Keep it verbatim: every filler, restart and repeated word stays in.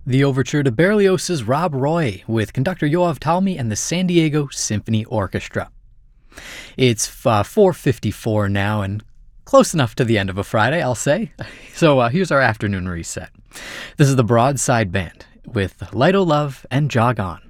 The overture to Berlioz's Rob Roy with conductor Yoav Talmi and the San Diego Symphony Orchestra. It's uh, four fifty-four now and close enough to the end of a Friday, I'll say. So uh, here's our afternoon reset. This is the Broadside Band with Light O' Love and Jog On.